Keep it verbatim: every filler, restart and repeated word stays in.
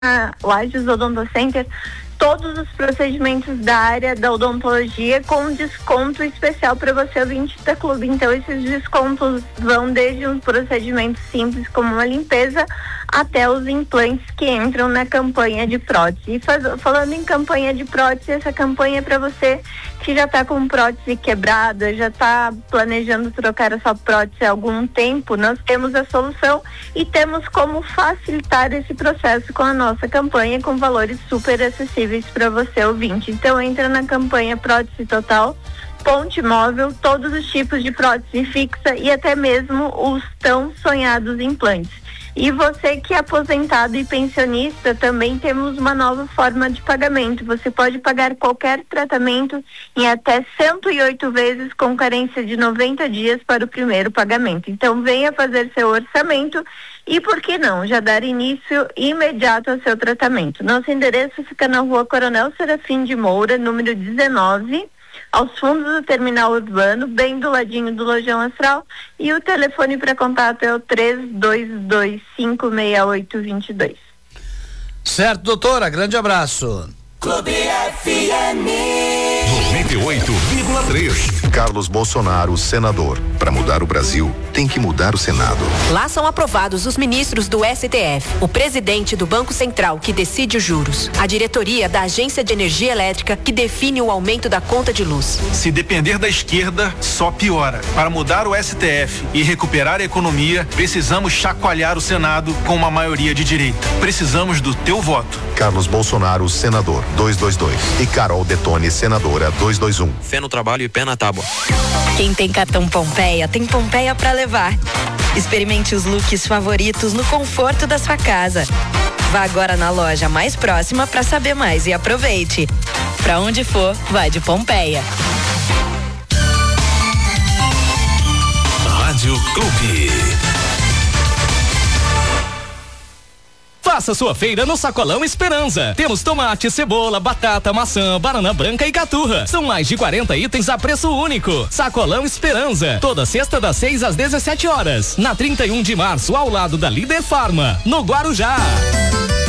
Lages Odonto Center todos os procedimentos da área da odontologia com desconto especial para você, ouvinte da Clube. Então, esses descontos vão desde um procedimento simples como uma limpeza até os implantes que entram na campanha de prótese. E faz, falando em campanha de prótese, essa campanha é para você que já está com prótese quebrada, já está planejando trocar a sua prótese há algum tempo. Nós temos a solução e temos como facilitar esse processo com a nossa campanha com valores super acessíveis para você, ouvinte. Então, entra na campanha Prótese Total, ponte móvel, todos os tipos de prótese fixa e até mesmo os tão sonhados implantes. E você que é aposentado e pensionista, também temos uma nova forma de pagamento. Você pode pagar qualquer tratamento em até cento e oito vezes com carência de noventa dias para o primeiro pagamento. Então, venha fazer seu orçamento e, por que não, já dar início imediato ao seu tratamento. Nosso endereço fica na Rua Coronel Serafim de Moura, número dezenove, aos fundos do terminal urbano, bem do ladinho do Lojão Astral, e o telefone para contato é o três dois dois cinco seis oito dois dois. Certo, doutora, grande abraço. Clube F M noventa e oito vírgula três. Carlos Bolsonaro, senador. Para mudar o Brasil, tem que mudar o Senado. Lá são aprovados os ministros do S T F, o presidente do Banco Central, que decide os juros, a diretoria da Agência de Energia Elétrica, que define o aumento da conta de luz. Se depender da esquerda, só piora. Para mudar o S T F e recuperar a economia, precisamos chacoalhar o Senado com uma maioria de direita. Precisamos do teu voto. Carlos Bolsonaro, senador, duzentos e vinte e dois. E Carol Detone, senadora, duzentos e vinte e um. Fé no trabalho e pé na tábua. Quem tem cartão Pompeia, tem Pompeia pra levar. Experimente os looks favoritos no conforto da sua casa. Vá agora na loja mais próxima para saber mais e aproveite. Pra onde for, vai de Pompeia. Rádio Clube. Faça sua feira no Sacolão Esperança. Temos tomate, cebola, batata, maçã, banana branca e caturra. São mais de quarenta itens a preço único. Sacolão Esperança. Toda sexta das seis às dezessete horas. Na trinta e um de março, ao lado da Líder Farma, no Guarujá.